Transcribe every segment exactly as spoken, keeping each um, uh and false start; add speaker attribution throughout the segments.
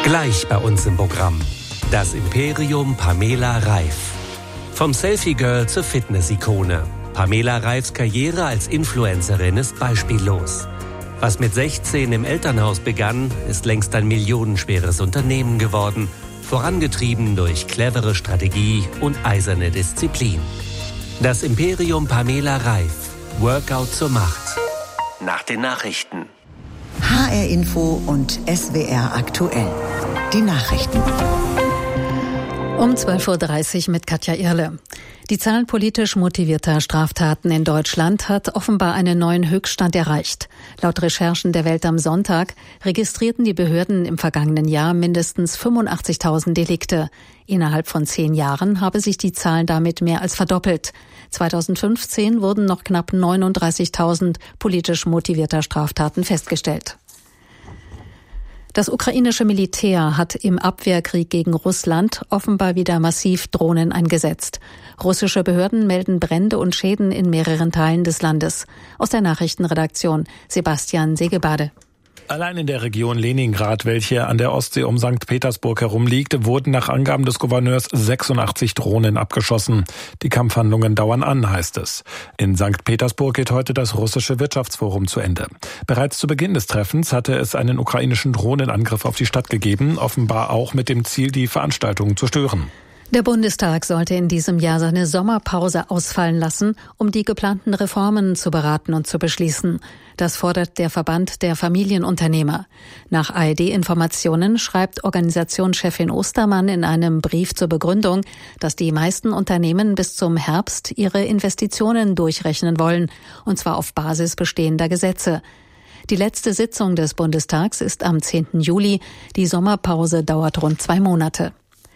Speaker 1: Gleich bei uns im Programm. Das Imperium Pamela Reif. Vom Selfie-Girl zur Fitness-Ikone. Pamela Reifs Karriere als Influencerin ist beispiellos. Was mit sechzehn im Elternhaus begann, ist längst ein millionenschweres Unternehmen geworden. Vorangetrieben durch clevere Strategie und eiserne Disziplin. Das Imperium Pamela Reif. Workout zur Macht. Nach den Nachrichten.
Speaker 2: H R Info und S W R aktuell. Die Nachrichten.
Speaker 3: Um zwölf Uhr dreißig mit Katja Irle. Die Zahl politisch motivierter Straftaten in Deutschland hat offenbar einen neuen Höchststand erreicht. Laut Recherchen der Welt am Sonntag registrierten die Behörden im vergangenen Jahr mindestens fünfundachtzigtausend Delikte. Innerhalb von zehn Jahren habe sich die Zahl damit mehr als verdoppelt. zweitausendfünfzehn wurden noch knapp neununddreißigtausend politisch motivierter Straftaten festgestellt. Das ukrainische Militär hat im Abwehrkrieg gegen Russland offenbar wieder massiv Drohnen eingesetzt. Russische Behörden melden Brände und Schäden in mehreren Teilen des Landes. Aus der Nachrichtenredaktion Sebastian Segebade.
Speaker 4: Allein in der Region Leningrad, welche an der Ostsee um Sankt Petersburg herumliegt, wurden nach Angaben des Gouverneurs sechsundachtzig Drohnen abgeschossen. Die Kampfhandlungen dauern an, heißt es. In Sankt Petersburg geht heute das russische Wirtschaftsforum zu Ende. Bereits zu Beginn des Treffens hatte es einen ukrainischen Drohnenangriff auf die Stadt gegeben, offenbar auch mit dem Ziel, die Veranstaltung zu stören.
Speaker 3: Der Bundestag sollte in diesem Jahr seine Sommerpause ausfallen lassen, um die geplanten Reformen zu beraten und zu beschließen. Das fordert der Verband der Familienunternehmer. Nach A R D-Informationen schreibt Organisationschefin Ostermann in einem Brief zur Begründung, dass die meisten Unternehmen bis zum Herbst ihre Investitionen durchrechnen wollen, und zwar auf Basis bestehender Gesetze. Die letzte Sitzung des Bundestags ist am zehnten Juli. Die Sommerpause dauert rund zwei Monate.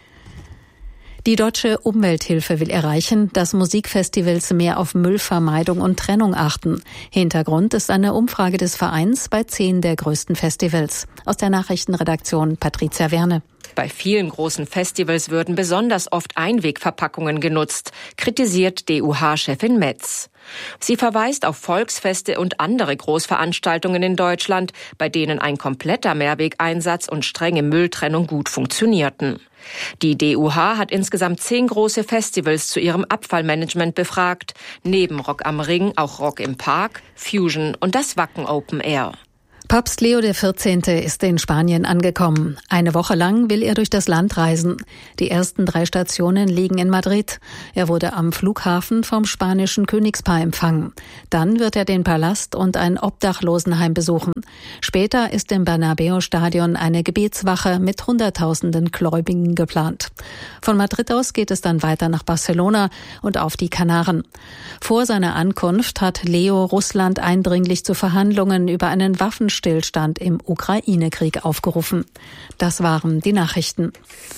Speaker 3: Die Deutsche Umwelthilfe will erreichen, dass Musikfestivals mehr auf Müllvermeidung und Trennung achten. Hintergrund ist eine Umfrage des Vereins bei zehn der größten Festivals. Aus der Nachrichtenredaktion Patricia Werne.
Speaker 5: Bei vielen großen Festivals würden besonders oft Einwegverpackungen genutzt, kritisiert D U H-Chefin Metz. Sie verweist auf Volksfeste und andere Großveranstaltungen in Deutschland, bei denen ein kompletter Mehrwegeinsatz und strenge Mülltrennung gut funktionierten. Die D U H hat insgesamt zehn große Festivals zu ihrem Abfallmanagement befragt, neben Rock am Ring auch Rock im Park, Fusion und das Wacken Open Air.
Speaker 3: Papst Leo der vierzehnte ist in Spanien angekommen. Eine Woche lang will er durch das Land reisen. Die ersten drei Stationen liegen in Madrid. Er wurde am Flughafen vom spanischen Königspaar empfangen. Dann wird er den Palast und ein Obdachlosenheim besuchen. Später ist im Bernabeu-Stadion eine Gebetswache mit Hunderttausenden Gläubigen geplant. Von Madrid aus geht es dann weiter nach Barcelona und auf die Kanaren. Vor seiner Ankunft hat Leo Russland eindringlich zu Verhandlungen über einen Waffenstillstand Stillstand im Ukraine-Krieg aufgerufen. Das waren die Nachrichten.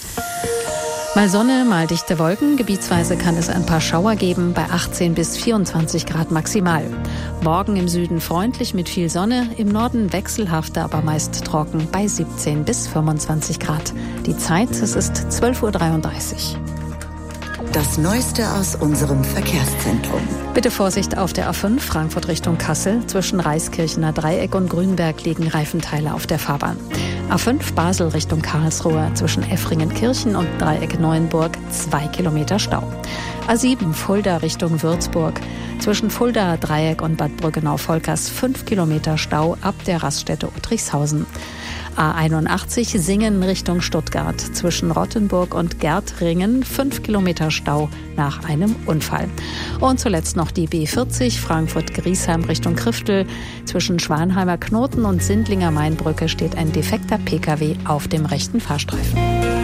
Speaker 3: Mal Sonne, mal dichte Wolken. Gebietsweise kann es ein paar Schauer geben bei achtzehn bis vierundzwanzig Grad maximal. Morgen im Süden freundlich mit viel Sonne, im Norden wechselhafter, aber meist trocken bei siebzehn bis fünfundzwanzig Grad. Die Zeit, es ist zwölf Uhr dreiunddreißig.
Speaker 2: Das Neueste aus unserem Verkehrszentrum.
Speaker 3: Bitte Vorsicht auf der A fünf Frankfurt Richtung Kassel. Zwischen Reiskirchener Dreieck und Grünberg liegen Reifenteile auf der Fahrbahn. A fünf Basel Richtung Karlsruhe. Zwischen Effringen-Kirchen und Dreieck Neuenburg zwei Kilometer Stau. A sieben Fulda Richtung Würzburg. Zwischen Fulda Dreieck und Bad Brückenau-Volkers fünf Kilometer Stau ab der Raststätte Uttrichshausen. A einundachtzig Singen Richtung Stuttgart. Zwischen Rottenburg und Gärtringen fünf Kilometer Stau nach einem Unfall. Und zuletzt noch die B vierzig Frankfurt-Griesheim Richtung Kriftel. Zwischen Schwanheimer Knoten und Sindlinger Mainbrücke steht ein defekter Pkw auf dem rechten Fahrstreifen.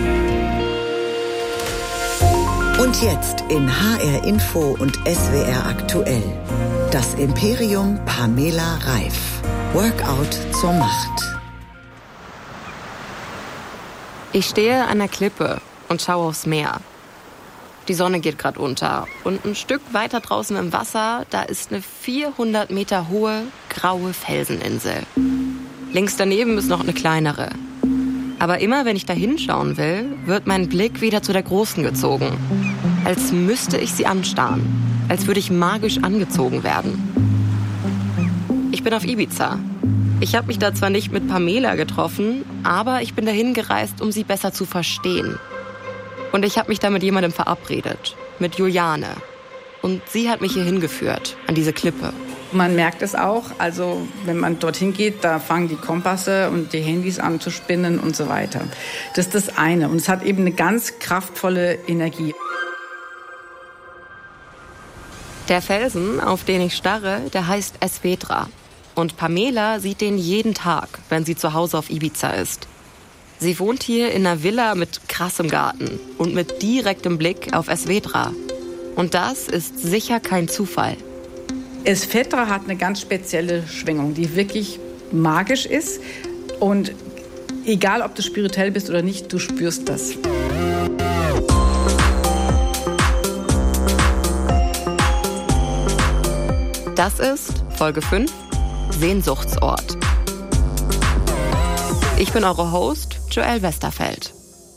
Speaker 2: Und jetzt in H R Info und S W R aktuell. Das Imperium Pamela Reif. Workout zur Macht.
Speaker 6: Ich stehe an der Klippe und schaue aufs Meer. Die Sonne geht gerade unter und ein Stück weiter draußen im Wasser, da ist eine vierhundert Meter hohe, graue Felseninsel. Links daneben ist noch eine kleinere. Aber immer wenn ich da hinschauen will, wird mein Blick wieder zu der großen gezogen. Als müsste ich sie anstarren, als würde ich magisch angezogen werden. Ich bin auf Ibiza. Ich habe mich da zwar nicht mit Pamela getroffen, aber ich bin dahin gereist, um sie besser zu verstehen. Und ich habe mich da mit jemandem verabredet, mit Juliane. Und sie hat mich hier hingeführt, an diese Klippe.
Speaker 7: Man merkt es auch, also wenn man dorthin geht, da fangen die Kompasse und die Handys an zu spinnen und so weiter. Das ist das eine. Und es hat eben eine ganz kraftvolle Energie.
Speaker 6: Der Felsen, auf den ich starre, der heißt Esvedra. Und Pamela sieht den jeden Tag, wenn sie zu Hause auf Ibiza ist. Sie wohnt hier in einer Villa mit krassem Garten und mit direktem Blick auf Esvedra. Und das ist sicher kein Zufall.
Speaker 7: Esvedra hat eine ganz spezielle Schwingung, die wirklich magisch ist. Und egal, ob du spirituell bist oder nicht, du spürst das.
Speaker 6: Das ist Folge fünf, Sehnsuchtsort. Ich bin eure Host, Joelle Westerfeld.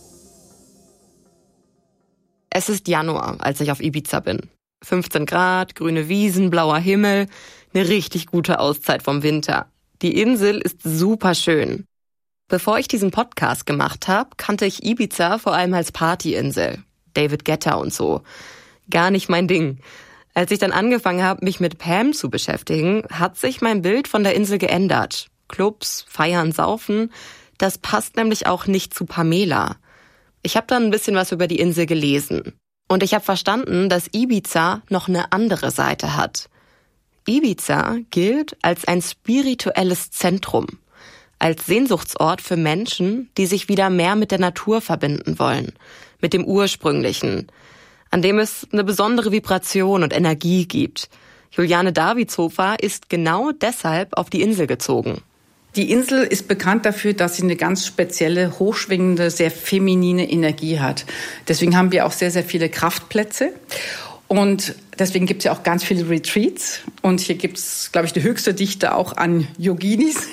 Speaker 6: Es ist Januar, als ich auf Ibiza bin. fünfzehn Grad, grüne Wiesen, blauer Himmel, eine richtig gute Auszeit vom Winter. Die Insel ist super schön. Bevor ich diesen Podcast gemacht habe, kannte ich Ibiza vor allem als Partyinsel. David Guetta und so. Gar nicht mein Ding. Als ich dann angefangen habe, mich mit Pam zu beschäftigen, hat sich mein Bild von der Insel geändert. Clubs, Feiern, Saufen, das passt nämlich auch nicht zu Pamela. Ich habe dann ein bisschen was über die Insel gelesen. Und ich habe verstanden, dass Ibiza noch eine andere Seite hat. Ibiza gilt als ein spirituelles Zentrum, als Sehnsuchtsort für Menschen, die sich wieder mehr mit der Natur verbinden wollen, mit dem Ursprünglichen, an dem es eine besondere Vibration und Energie gibt. Juliane Davidshofer ist genau deshalb auf die Insel gezogen.
Speaker 7: Die Insel ist bekannt dafür, dass sie eine ganz spezielle, hochschwingende, sehr feminine Energie hat. Deswegen haben wir auch sehr, sehr viele Kraftplätze. Und deswegen gibt es ja auch ganz viele Retreats. Und hier gibt es, glaube ich, die höchste Dichte auch an Yoginis.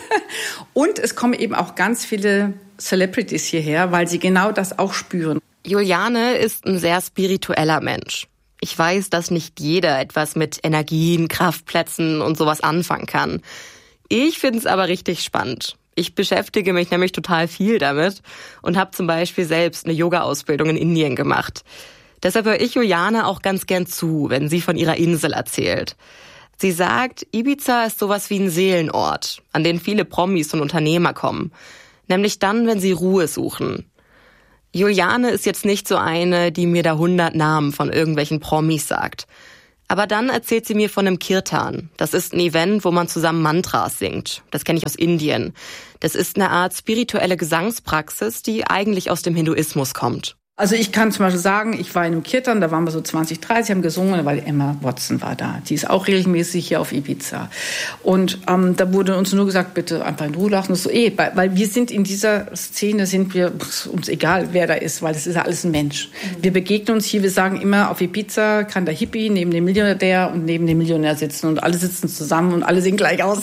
Speaker 7: Und es kommen eben auch ganz viele Celebrities hierher, weil sie genau das auch spüren.
Speaker 6: Juliane ist ein sehr spiritueller Mensch. Ich weiß, dass nicht jeder etwas mit Energien, Kraftplätzen und sowas anfangen kann. Ich finde es aber richtig spannend. Ich beschäftige mich nämlich total viel damit und habe zum Beispiel selbst eine Yoga-Ausbildung in Indien gemacht. Deshalb höre ich Juliane auch ganz gern zu, wenn sie von ihrer Insel erzählt. Sie sagt, Ibiza ist sowas wie ein Seelenort, an den viele Promis und Unternehmer kommen. Nämlich dann, wenn sie Ruhe suchen. Juliane ist jetzt nicht so eine, die mir da hundert Namen von irgendwelchen Promis sagt. Aber dann erzählt sie mir von einem Kirtan. Das ist ein Event, wo man zusammen Mantras singt. Das kenne ich aus Indien. Das ist eine Art spirituelle Gesangspraxis, die eigentlich aus dem Hinduismus kommt.
Speaker 7: Also ich kann zum Beispiel sagen, ich war in einem Kirtan, da waren wir so zwanzig, dreißig, haben gesungen, weil Emma Watson war da. Die ist auch regelmäßig hier auf Ibiza. Und ähm, da wurde uns nur gesagt, bitte einfach in Ruhe lassen. Das so, eh, weil wir sind in dieser Szene, sind wir uns egal, wer da ist, weil das ist ja alles ein Mensch. Wir begegnen uns hier, wir sagen immer, auf Ibiza kann der Hippie neben dem Milliardär und neben dem Millionär sitzen. Und alle sitzen zusammen und alle sehen gleich aus.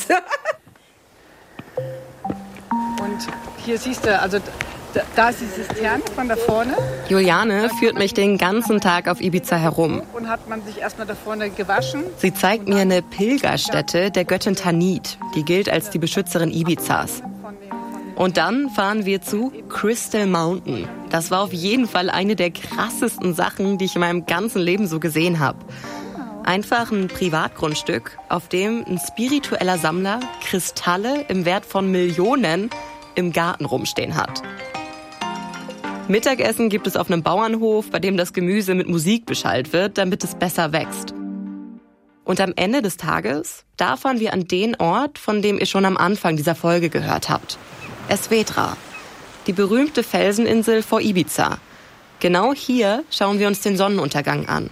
Speaker 8: Und hier siehst du, also Da, da ist die Zisterne von da vorne.
Speaker 6: Juliane führt mich den ganzen Tag auf Ibiza herum.
Speaker 8: Und hat man sich erstmal da vorne gewaschen.
Speaker 6: Sie zeigt mir eine Pilgerstätte der Göttin Tanit. Die gilt als die Beschützerin Ibizas. Und dann fahren wir zu Crystal Mountain. Das war auf jeden Fall eine der krassesten Sachen, die ich in meinem ganzen Leben so gesehen habe. Einfach ein Privatgrundstück, auf dem ein spiritueller Sammler Kristalle im Wert von Millionen im Garten rumstehen hat. Mittagessen gibt es auf einem Bauernhof, bei dem das Gemüse mit Musik beschallt wird, damit es besser wächst. Und am Ende des Tages, da fahren wir an den Ort, von dem ihr schon am Anfang dieser Folge gehört habt. Esvedra, die berühmte Felseninsel vor Ibiza. Genau hier schauen wir uns den Sonnenuntergang an.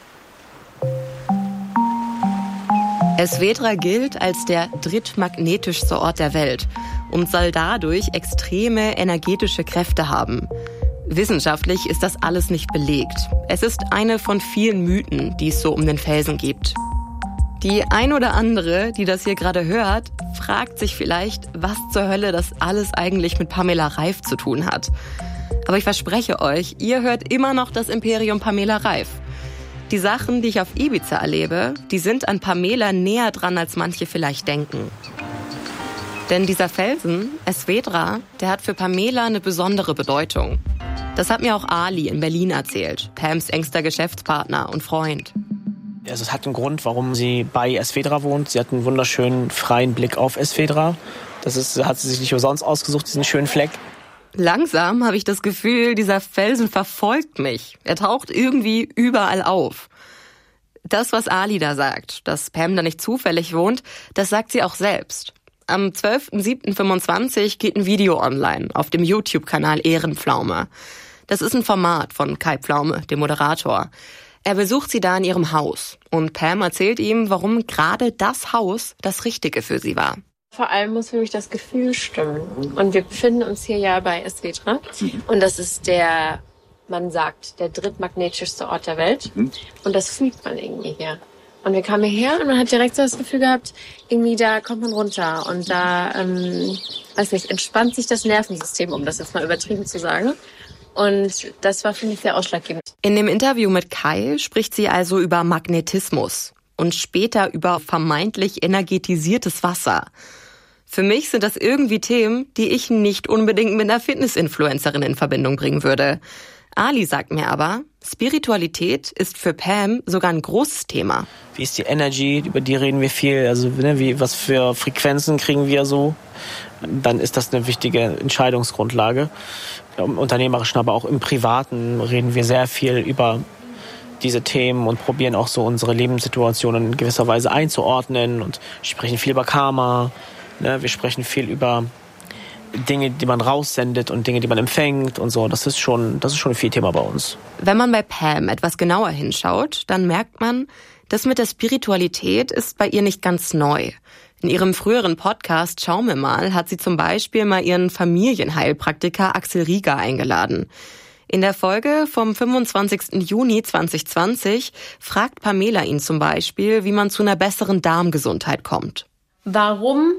Speaker 6: Esvedra gilt als der drittmagnetischste Ort der Welt und soll dadurch extreme energetische Kräfte haben. Wissenschaftlich ist das alles nicht belegt. Es ist eine von vielen Mythen, die es so um den Felsen gibt. Die ein oder andere, die das hier gerade hört, fragt sich vielleicht, was zur Hölle das alles eigentlich mit Pamela Reif zu tun hat. Aber ich verspreche euch, ihr hört immer noch das Imperium Pamela Reif. Die Sachen, die ich auf Ibiza erlebe, die sind an Pamela näher dran, als manche vielleicht denken. Denn dieser Felsen, Esvedra, der hat für Pamela eine besondere Bedeutung. Das hat mir auch Ali in Berlin erzählt, Pams engster Geschäftspartner und Freund.
Speaker 9: Also es hat einen Grund, warum sie bei Esvedra wohnt. Sie hat einen wunderschönen, freien Blick auf Esvedra. Das ist, hat sie sich nicht umsonst ausgesucht, diesen schönen Fleck.
Speaker 6: Langsam habe ich das Gefühl, dieser Felsen verfolgt mich. Er taucht irgendwie überall auf. Das, was Ali da sagt, dass Pam da nicht zufällig wohnt, das sagt sie auch selbst. Am zwölften siebten fünfundzwanzig geht ein Video online auf dem YouTube-Kanal Ehrenpflaume. Das ist ein Format von Kai Pflaume, dem Moderator. Er besucht sie da in ihrem Haus und Pam erzählt ihm, warum gerade das Haus das Richtige für sie war.
Speaker 10: Vor allem muss für mich das Gefühl stimmen. Und wir befinden uns hier ja bei Esvedra. Und das ist der, man sagt, der drittmagnetischste Ort der Welt. Und das fühlt man irgendwie hier. Und wir kamen hierher und man hat direkt so das Gefühl gehabt, irgendwie da kommt man runter. Und da, ähm, weiß nicht, entspannt sich das Nervensystem, um das jetzt mal übertrieben zu sagen. Und das war für mich sehr ausschlaggebend.
Speaker 6: In dem Interview mit Kai spricht sie also über Magnetismus und später über vermeintlich energetisiertes Wasser. Für mich sind das irgendwie Themen, die ich nicht unbedingt mit einer Fitness-Influencerin in Verbindung bringen würde. Ali sagt mir aber, Spiritualität ist für Pam sogar ein großes Thema.
Speaker 9: Wie ist die Energy? Über die reden wir viel. Also ne, wie, was für Frequenzen kriegen wir so? Dann ist das eine wichtige Entscheidungsgrundlage. Im Unternehmerischen, aber auch im Privaten reden wir sehr viel über diese Themen und probieren auch so unsere Lebenssituationen in gewisser Weise einzuordnen und sprechen viel über Karma. Ne? Wir sprechen viel über Dinge, die man raussendet und Dinge, die man empfängt und so. Das ist schon, das ist schon viel Thema bei uns.
Speaker 6: Wenn man bei Pam etwas genauer hinschaut, dann merkt man, das mit der Spiritualität ist bei ihr nicht ganz neu. In ihrem früheren Podcast Schau mir mal hat sie zum Beispiel mal ihren Familienheilpraktiker Axel Rieger eingeladen. In der Folge vom fünfundzwanzigsten Juni zweitausendzwanzig fragt Pamela ihn zum Beispiel, wie man zu einer besseren Darmgesundheit kommt.
Speaker 10: Warum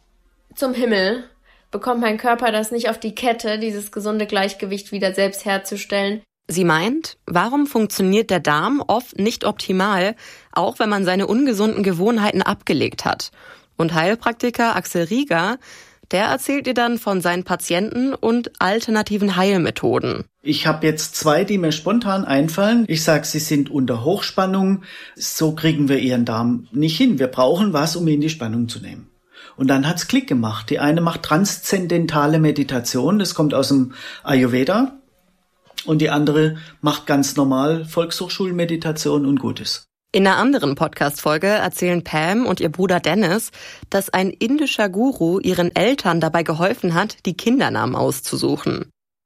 Speaker 10: zum Himmel bekommt mein Körper das nicht auf die Kette, dieses gesunde Gleichgewicht wieder selbst herzustellen?
Speaker 6: Sie meint, warum funktioniert der Darm oft nicht optimal, auch wenn man seine ungesunden Gewohnheiten abgelegt hat? Und Heilpraktiker Axel Rieger, der erzählt ihr dann von seinen Patienten und alternativen Heilmethoden.
Speaker 11: Ich habe jetzt zwei, die mir spontan einfallen. Ich sage, sie sind unter Hochspannung. So kriegen wir ihren Darm nicht hin. Wir brauchen was, um ihn in die Spannung zu nehmen. Und dann hat's Klick gemacht. Die eine macht transzendentale Meditation, das kommt aus dem Ayurveda. Und die andere macht ganz normal Volkshochschulmeditation und Gutes.
Speaker 6: In einer anderen Podcast-Folge erzählen Pam und ihr Bruder Dennis, dass ein indischer Guru ihren Eltern dabei geholfen hat, die Kindernamen auszusuchen.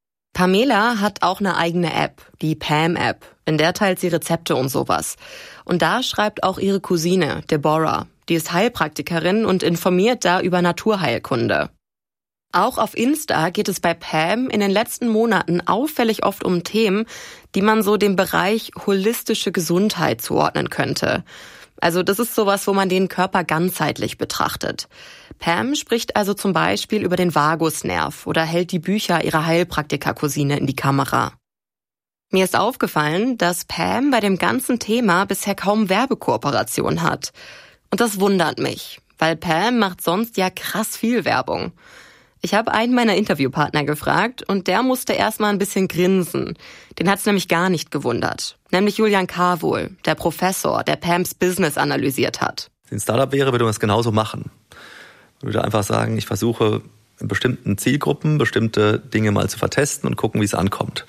Speaker 6: Pamela hat auch eine eigene App, die Pam-App. In der teilt sie Rezepte und sowas. Und da schreibt auch ihre Cousine, Deborah. Die ist Heilpraktikerin und informiert da über Naturheilkunde. Auch auf Insta geht es bei Pam in den letzten Monaten auffällig oft um Themen, die man so dem Bereich holistische Gesundheit zuordnen könnte. Also das ist sowas, wo man den Körper ganzheitlich betrachtet. Pam spricht also zum Beispiel über den Vagusnerv oder hält die Bücher ihrer Heilpraktiker-Cousine in die Kamera. Mir ist aufgefallen, dass Pam bei dem ganzen Thema bisher kaum Werbekooperation hat. Und das wundert mich, weil Pam macht sonst ja krass viel Werbung. Ich habe einen meiner Interviewpartner gefragt und der musste erstmal ein bisschen grinsen. Den hat's nämlich gar nicht gewundert. Nämlich Julian Carwohl, der Professor, der Pams Business analysiert hat.
Speaker 12: Wenn ein Startup wäre, würde man es genauso machen. Man würde einfach sagen, ich versuche in bestimmten Zielgruppen bestimmte Dinge mal zu vertesten und gucken, wie es ankommt.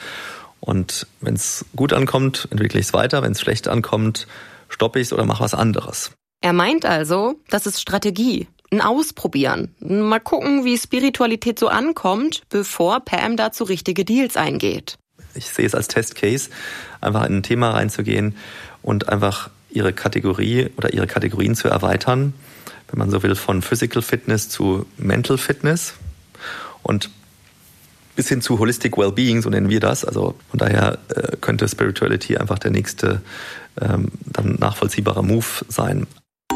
Speaker 12: Und wenn es gut ankommt, entwickle ich es weiter. Wenn es schlecht ankommt, stoppe ich es oder mache was anderes.
Speaker 6: Er meint also, das ist Strategie. Ein Ausprobieren. Mal gucken, wie Spiritualität so ankommt, bevor Pam dazu richtige Deals eingeht.
Speaker 12: Ich sehe es als Testcase, einfach in ein Thema reinzugehen und einfach ihre Kategorie oder ihre Kategorien zu erweitern, wenn man so will, von Physical Fitness zu Mental Fitness und bis hin zu Holistic Wellbeing, so nennen wir das. Also von daher äh, könnte Spirituality einfach der nächste ähm, dann nachvollziehbare Move sein.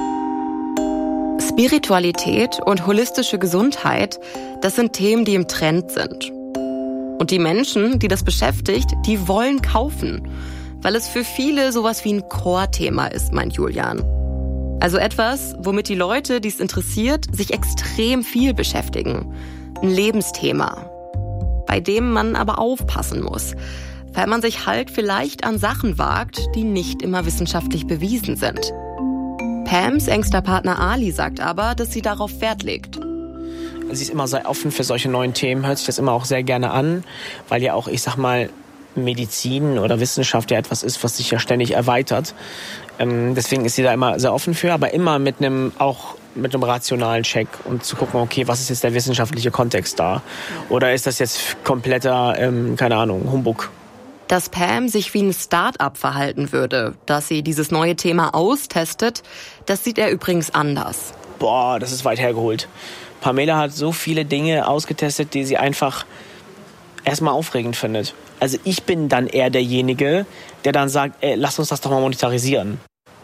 Speaker 6: Spiritualität und holistische Gesundheit, das sind Themen, die im Trend sind. Und die Menschen, die das beschäftigt, die wollen kaufen, weil es für viele sowas wie ein Core-Thema ist, meint Julian. Also etwas, womit die Leute, die es interessiert, sich extrem viel beschäftigen. Ein Lebensthema, bei dem man aber aufpassen muss, weil man sich halt vielleicht an Sachen wagt, die nicht immer wissenschaftlich bewiesen sind. Pams engster Partner Ali sagt aber, dass sie darauf Wert legt.
Speaker 9: Sie ist immer sehr offen für solche neuen Themen, hört sich das immer auch sehr gerne an, weil ja auch, ich sag mal, Medizin oder Wissenschaft ja etwas ist, was sich ja ständig erweitert. Ähm, deswegen ist sie da immer sehr offen für, aber immer mit einem, auch mit einem rationalen Check und zu gucken, okay, was ist jetzt der wissenschaftliche Kontext da? Oder ist das jetzt kompletter, ähm, keine Ahnung, Humbug?
Speaker 6: Dass Pam sich wie ein Start-up verhalten würde, dass sie dieses neue Thema austestet, das sieht er übrigens anders.
Speaker 9: Boah, das ist weit hergeholt. Pamela hat so viele Dinge ausgetestet, die sie einfach erstmal aufregend findet. Also ich bin dann eher derjenige, der dann sagt, ey, lass uns das doch mal monetarisieren.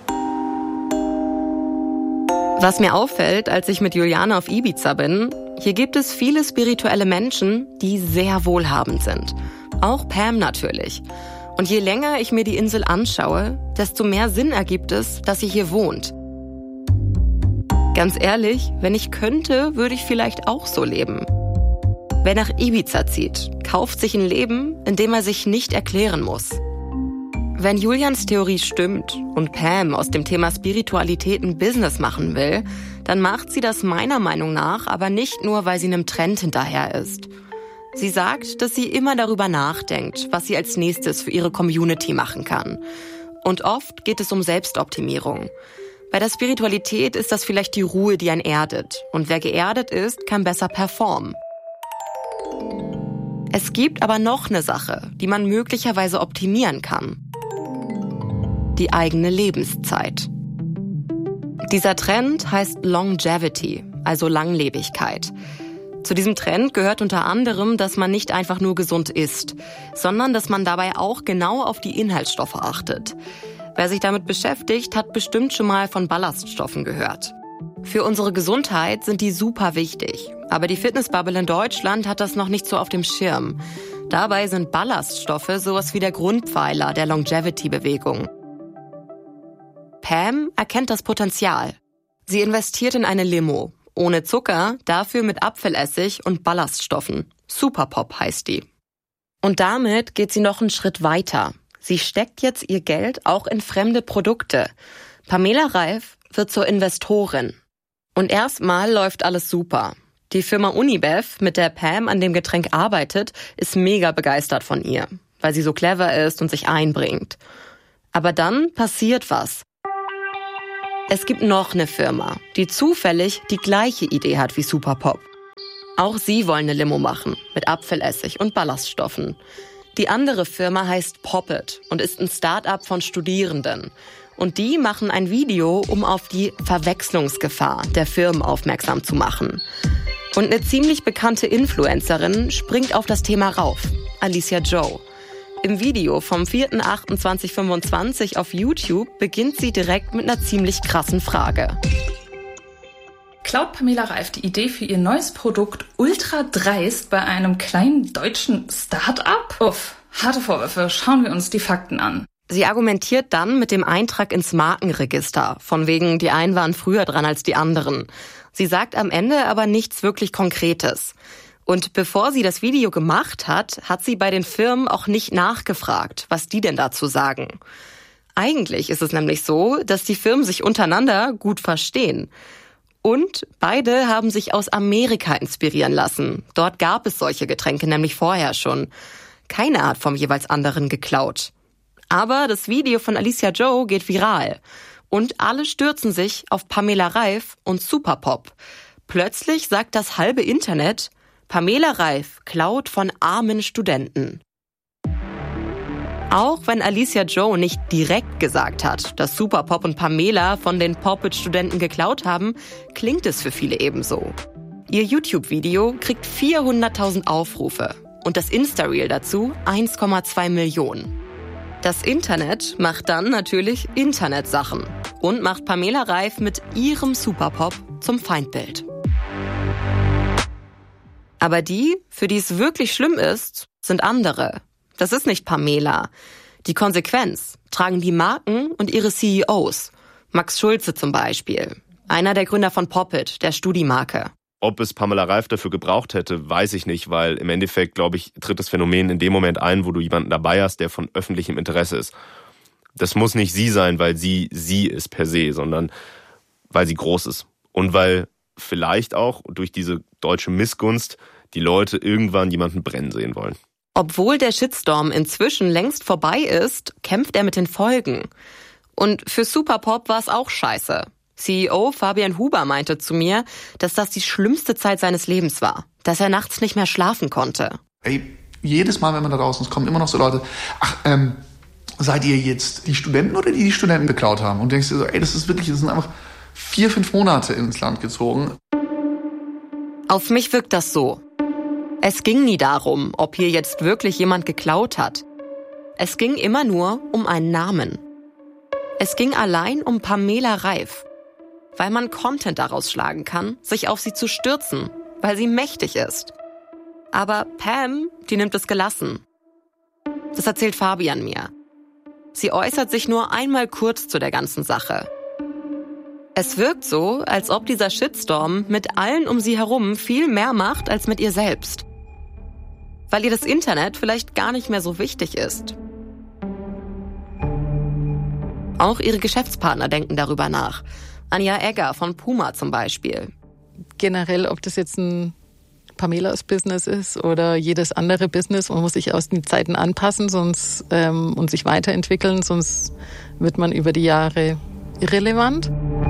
Speaker 6: Was mir auffällt, als ich mit Juliane auf Ibiza bin, hier gibt es viele spirituelle Menschen, die sehr wohlhabend sind. Auch Pam natürlich. Und je länger ich mir die Insel anschaue, desto mehr Sinn ergibt es, dass sie hier wohnt. Ganz ehrlich, wenn ich könnte, würde ich vielleicht auch so leben. Wer nach Ibiza zieht, kauft sich ein Leben, in dem er sich nicht erklären muss. Wenn Julians Theorie stimmt und Pam aus dem Thema Spiritualität ein Business machen will, dann macht sie das meiner Meinung nach aber nicht nur, weil sie einem Trend hinterher ist. Sie sagt, dass sie immer darüber nachdenkt, was sie als nächstes für ihre Community machen kann. Und oft geht es um Selbstoptimierung. Bei der Spiritualität ist das vielleicht die Ruhe, die einen erdet. Und wer geerdet ist, kann besser performen. Es gibt aber noch eine Sache, die man möglicherweise optimieren kann. Die eigene Lebenszeit. Dieser Trend heißt Longevity, also Langlebigkeit. Zu diesem Trend gehört unter anderem, dass man nicht einfach nur gesund isst, sondern dass man dabei auch genau auf die Inhaltsstoffe achtet. Wer sich damit beschäftigt, hat bestimmt schon mal von Ballaststoffen gehört. Für unsere Gesundheit sind die super wichtig. Aber die Fitnessbubble in Deutschland hat das noch nicht so auf dem Schirm. Dabei sind Ballaststoffe sowas wie der Grundpfeiler der Longevity-Bewegung. Pam erkennt das Potenzial. Sie investiert in eine Limo. Ohne Zucker, dafür mit Apfelessig und Ballaststoffen. Superpop heißt die. Und damit geht sie noch einen Schritt weiter. Sie steckt jetzt ihr Geld auch in fremde Produkte. Pamela Reif wird zur Investorin. Und erstmal läuft alles super. Die Firma Unibev, mit der Pam an dem Getränk arbeitet, ist mega begeistert von ihr, weil sie so clever ist und sich einbringt. Aber dann passiert was. Es gibt noch eine Firma, die zufällig die gleiche Idee hat wie Superpop. Auch sie wollen eine Limo machen, mit Apfelessig und Ballaststoffen. Die andere Firma heißt Poppet und ist ein Start-up von Studierenden. Und die machen ein Video, um auf die Verwechslungsgefahr der Firmen aufmerksam zu machen. Und eine ziemlich bekannte Influencerin springt auf das Thema rauf, Alicia Joe. Im Video vom vierten achten zweitausendfünfundzwanzig auf YouTube beginnt sie direkt mit einer ziemlich krassen Frage.
Speaker 13: Klaut Pamela Reif die Idee für ihr neues Produkt ultra dreist bei einem kleinen deutschen Start-up? Uff, harte Vorwürfe, schauen wir uns die Fakten an.
Speaker 6: Sie argumentiert dann mit dem Eintrag ins Markenregister, von wegen die einen waren früher dran als die anderen. Sie sagt am Ende aber nichts wirklich Konkretes. Und bevor sie das Video gemacht hat, hat sie bei den Firmen auch nicht nachgefragt, was die denn dazu sagen. Eigentlich ist es nämlich so, dass die Firmen sich untereinander gut verstehen. Und beide haben sich aus Amerika inspirieren lassen. Dort gab es solche Getränke nämlich vorher schon. Keiner hat vom jeweils anderen geklaut. Aber das Video von Alicia Joe geht viral. Und alle stürzen sich auf Pamela Reif und Superpop. Plötzlich sagt das halbe Internet, Pamela Reif klaut von armen Studenten. Auch wenn Alicia Joe nicht direkt gesagt hat, dass Superpop und Pamela von den Poppet-Studenten geklaut haben, klingt es für viele ebenso. Ihr YouTube-Video kriegt vierhunderttausend Aufrufe und das Insta-Reel dazu eins Komma zwei Millionen. Das Internet macht dann natürlich Internetsachen und macht Pamela Reif mit ihrem Superpop zum Feindbild. Aber die, für die es wirklich schlimm ist, sind andere. Das ist nicht Pamela. Die Konsequenz tragen die Marken und ihre C E Os. Max Schulze zum Beispiel, einer der Gründer von Poppet, der Studi-Marke.
Speaker 14: Ob es Pamela Reif dafür gebraucht hätte, weiß ich nicht, weil im Endeffekt, glaube ich, tritt das Phänomen in dem Moment ein, wo du jemanden dabei hast, der von öffentlichem Interesse ist. Das muss nicht sie sein, weil sie sie ist per se, sondern weil sie groß ist. Und weil vielleicht auch durch diese deutsche Missgunst die Leute irgendwann jemanden brennen sehen wollen.
Speaker 6: Obwohl der Shitstorm inzwischen längst vorbei ist, kämpft er mit den Folgen. Und für Superpop war es auch scheiße. C E O Fabian Huber meinte zu mir, dass das die schlimmste Zeit seines Lebens war. Dass er nachts nicht mehr schlafen konnte.
Speaker 15: Ey, jedes Mal, wenn man da draußen ist, kommen immer noch so Leute, ach, ähm, seid ihr jetzt die Studenten oder die die Studenten beklaut haben? Und du denkst dir so, ey, das ist wirklich, das sind einfach vier, fünf Monate ins Land gezogen.
Speaker 6: Auf mich wirkt das so. Es ging nie darum, ob hier jetzt wirklich jemand geklaut hat. Es ging immer nur um einen Namen. Es ging allein um Pamela Reif. Weil man Content daraus schlagen kann, sich auf sie zu stürzen, weil sie mächtig ist. Aber Pam, die nimmt es gelassen. Das erzählt Fabian mir. Sie äußert sich nur einmal kurz zu der ganzen Sache. Es wirkt so, als ob dieser Shitstorm mit allen um sie herum viel mehr macht als mit ihr selbst. Weil ihr das Internet vielleicht gar nicht mehr so wichtig ist. Auch ihre Geschäftspartner denken darüber nach. Anja Egger von Puma zum Beispiel.
Speaker 16: Generell, ob das jetzt ein Pamelas Business ist oder jedes andere Business, man muss sich aus den Zeiten anpassen sonst ähm, und sich weiterentwickeln, sonst wird man über die Jahre irrelevant.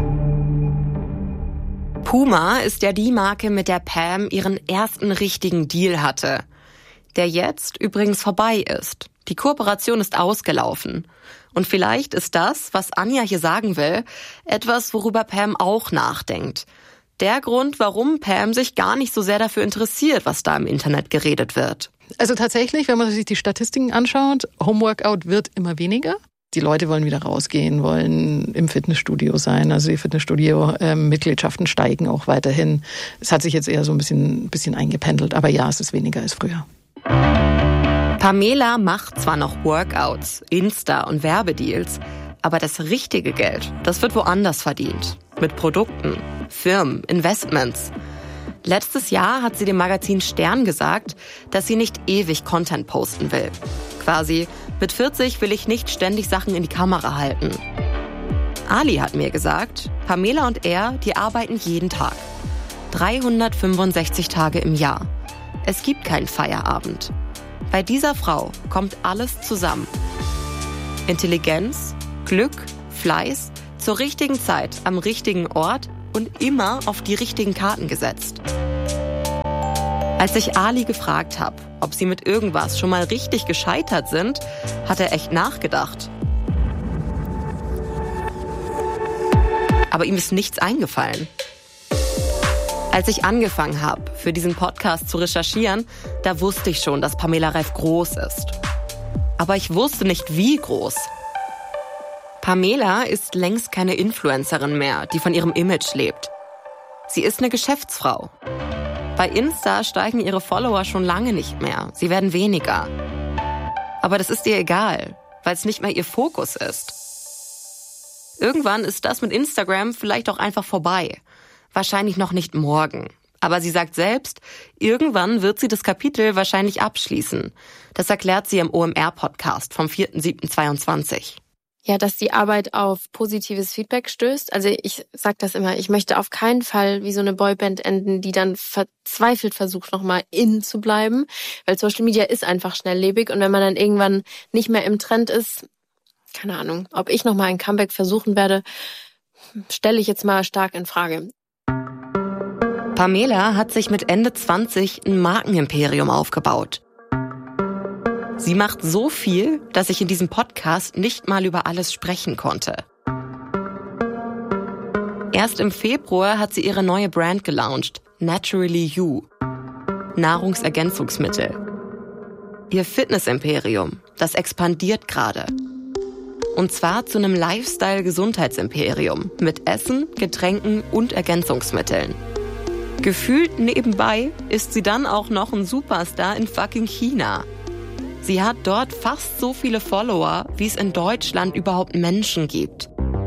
Speaker 6: Puma ist ja die Marke, mit der Pam ihren ersten richtigen Deal hatte. Der jetzt übrigens vorbei ist. Die Kooperation ist ausgelaufen. Und vielleicht ist das, was Anja hier sagen will, etwas, worüber Pam auch nachdenkt. Der Grund, warum Pam sich gar nicht so sehr dafür interessiert, was da im Internet geredet wird.
Speaker 16: Also tatsächlich, wenn man sich die Statistiken anschaut, Homeworkout wird immer weniger. Die Leute wollen wieder rausgehen, wollen im Fitnessstudio sein. Also die Fitnessstudio-Mitgliedschaften steigen auch weiterhin. Es hat sich jetzt eher so ein bisschen, bisschen eingependelt. Aber ja, es ist weniger als früher.
Speaker 6: Pamela macht zwar noch Workouts, Insta- und Werbedeals, aber das richtige Geld, das wird woanders verdient. Mit Produkten, Firmen, Investments. Letztes Jahr hat sie dem Magazin Stern gesagt, dass sie nicht ewig Content posten will. Quasi, mit vierzig will ich nicht ständig Sachen in die Kamera halten. Ali hat mir gesagt, Pamela und er, die arbeiten jeden Tag. dreihundertfünfundsechzig Tage im Jahr. Es gibt keinen Feierabend. Bei dieser Frau kommt alles zusammen. Intelligenz, Glück, Fleiß, zur richtigen Zeit, am richtigen Ort und immer auf die richtigen Karten gesetzt. Als ich Ali gefragt habe, ob sie mit irgendwas schon mal richtig gescheitert sind, hat er echt nachgedacht. Aber ihm ist nichts eingefallen. Als ich angefangen habe, für diesen Podcast zu recherchieren, da wusste ich schon, dass Pamela Reif groß ist. Aber ich wusste nicht, wie groß. Pamela ist längst keine Influencerin mehr, die von ihrem Image lebt. Sie ist eine Geschäftsfrau. Bei Insta steigen ihre Follower schon lange nicht mehr. Sie werden weniger. Aber das ist ihr egal, weil es nicht mehr ihr Fokus ist. Irgendwann ist das mit Instagram vielleicht auch einfach vorbei. Wahrscheinlich noch nicht morgen. Aber sie sagt selbst, irgendwann wird sie das Kapitel wahrscheinlich abschließen. Das erklärt sie im O M R-Podcast vom vierten siebten zweiundzwanzig.
Speaker 10: Ja, dass die Arbeit auf positives Feedback stößt. Also ich sag das immer, ich möchte auf keinen Fall wie so eine Boyband enden, die dann verzweifelt versucht, nochmal in zu bleiben. Weil Social Media ist einfach schnelllebig und wenn man dann irgendwann nicht mehr im Trend ist, keine Ahnung, ob ich nochmal ein Comeback versuchen werde, stelle ich jetzt mal stark in Frage.
Speaker 6: Pamela hat sich mit Ende zwanzig ein Markenimperium aufgebaut. Sie macht so viel, dass ich in diesem Podcast nicht mal über alles sprechen konnte. Erst im Februar hat sie ihre neue Brand gelauncht, Naturally You. Nahrungsergänzungsmittel. Ihr Fitnessimperium, das expandiert gerade. Und zwar zu einem Lifestyle-Gesundheitsimperium mit Essen, Getränken und Ergänzungsmitteln. Gefühlt nebenbei ist sie dann auch noch ein Superstar in fucking China. Sie hat dort fast so viele Follower, wie es in Deutschland überhaupt Menschen gibt.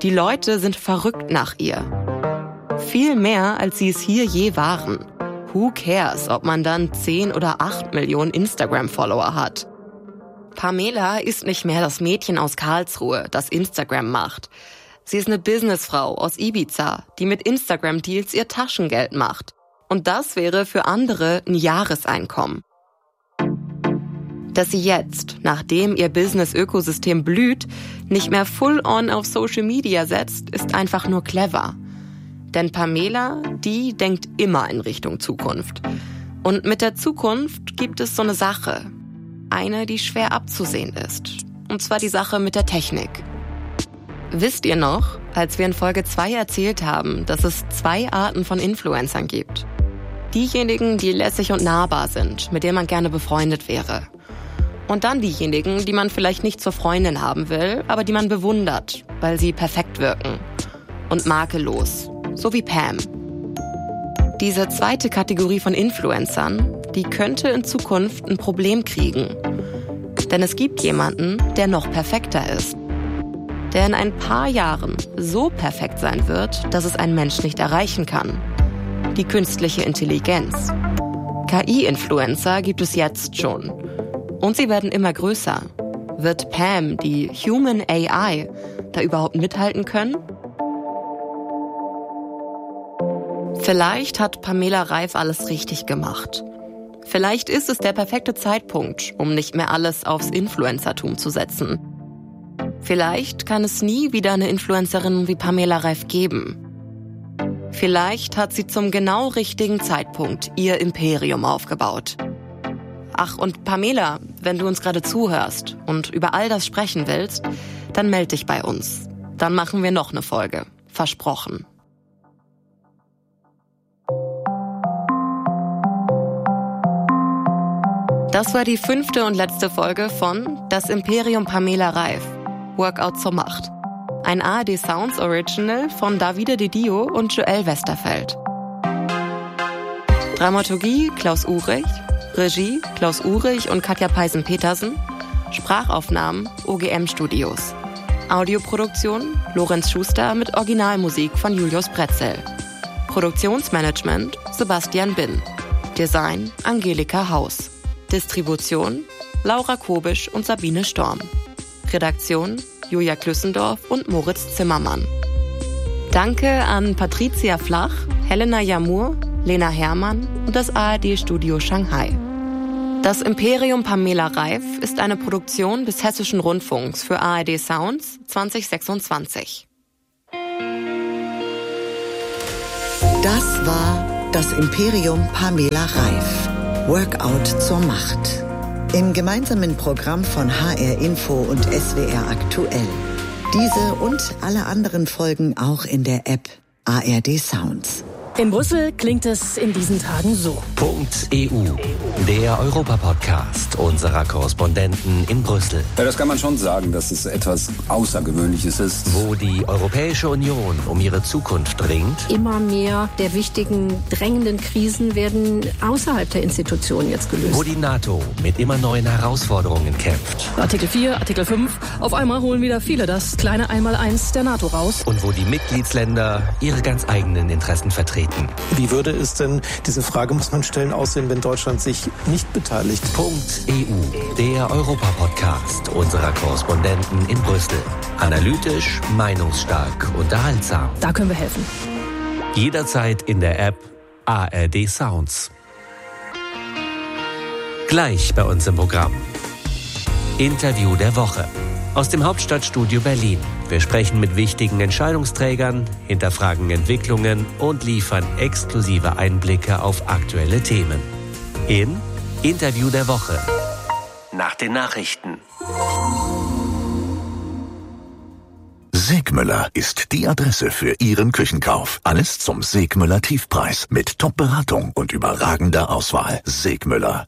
Speaker 6: Die Leute sind verrückt nach ihr. Viel mehr, als sie es hier je waren. Who cares, ob man dann zehn oder acht Millionen Instagram-Follower hat? Pamela ist nicht mehr das Mädchen aus Karlsruhe, das Instagram macht. Sie ist eine Businessfrau aus Ibiza, die mit Instagram-Deals ihr Taschengeld macht. Und das wäre für andere ein Jahreseinkommen. Dass sie jetzt, nachdem ihr Business-Ökosystem blüht, nicht mehr full-on auf Social Media setzt, ist einfach nur clever. Denn Pamela, die denkt immer in Richtung Zukunft. Und mit der Zukunft gibt es so eine Sache. Eine, die schwer abzusehen ist. Und zwar die Sache mit der Technik. Wisst ihr noch, als wir in Folge zwei erzählt haben, dass es zwei Arten von Influencern gibt? Diejenigen, die lässig und nahbar sind, mit denen man gerne befreundet wäre. Und dann diejenigen, die man vielleicht nicht zur Freundin haben will, aber die man bewundert, weil sie perfekt wirken. Und makellos. So wie Pam. Diese zweite Kategorie von Influencern, die könnte in Zukunft ein Problem kriegen. Denn es gibt jemanden, der noch perfekter ist. Der in ein paar Jahren so perfekt sein wird, dass es ein Mensch nicht erreichen kann. Die künstliche Intelligenz. K I-Influencer gibt es jetzt schon. Und sie werden immer größer. Wird Pam, die Human A I, da überhaupt mithalten können? Vielleicht hat Pamela Reif alles richtig gemacht. Vielleicht ist es der perfekte Zeitpunkt, um nicht mehr alles aufs Influencertum zu setzen. Vielleicht kann es nie wieder eine Influencerin wie Pamela Reif geben. Vielleicht hat sie zum genau richtigen Zeitpunkt ihr Imperium aufgebaut. Ach, und Pamela, wenn du uns gerade zuhörst und über all das sprechen willst, dann meld dich bei uns. Dann machen wir noch eine Folge. Versprochen. Das war die fünfte und letzte Folge von Das Imperium Pamela Reif. Workout zur Macht. Ein A R D Sounds Original von Davide Di Dio und Joel Westerfeld. Dramaturgie Klaus Uhrig, Regie Klaus Uhrig und Katja Peisen-Petersen, Sprachaufnahmen O G M Studios. Audioproduktion Lorenz Schuster mit Originalmusik von Julius Bretzel. Produktionsmanagement Sebastian Bin. Design Angelika Haus. Distribution Laura Kobisch und Sabine Storm. Redaktion Julia Klüssendorf und Moritz Zimmermann. Danke an Patricia Flach, Helena Jamur, Lena Herrmann und das A R D-Studio Shanghai. Das Imperium Pamela Reif ist eine Produktion des Hessischen Rundfunks für A R D Sounds zwanzig sechsundzwanzig.
Speaker 2: Das war das Imperium Pamela Reif. Workout zur Macht. Im gemeinsamen Programm von H R Info und S W R Aktuell. Diese und alle anderen Folgen auch in der App A R D Sounds.
Speaker 17: In Brüssel klingt es in diesen Tagen so.
Speaker 1: .eu, der Europa-Podcast unserer Korrespondenten in Brüssel.
Speaker 18: Ja, das kann man schon sagen, dass es etwas Außergewöhnliches ist.
Speaker 1: Wo die Europäische Union um ihre Zukunft ringt.
Speaker 17: Immer mehr der wichtigen, drängenden Krisen werden außerhalb der Institutionen jetzt gelöst.
Speaker 1: Wo die NATO mit immer neuen Herausforderungen kämpft.
Speaker 17: Artikel vier, Artikel fünf, auf einmal holen wieder viele das kleine Einmaleins der NATO raus.
Speaker 1: Und wo die Mitgliedsländer ihre ganz eigenen Interessen vertreten.
Speaker 19: Wie würde es denn, diese Frage muss man stellen, aussehen, wenn Deutschland sich nicht beteiligt?
Speaker 1: .eu, der Europa-Podcast unserer Korrespondenten in Brüssel. Analytisch, meinungsstark, unterhaltsam.
Speaker 17: Da können wir helfen.
Speaker 1: Jederzeit in der App A R D Sounds. Gleich bei uns im Programm. Interview der Woche. Aus dem Hauptstadtstudio Berlin. Wir sprechen mit wichtigen Entscheidungsträgern, hinterfragen Entwicklungen und liefern exklusive Einblicke auf aktuelle Themen. In Interview der Woche. Nach den Nachrichten.
Speaker 20: Segmüller ist die Adresse für Ihren Küchenkauf. Alles zum Segmüller Tiefpreis mit Top-Beratung und überragender Auswahl. Segmüller.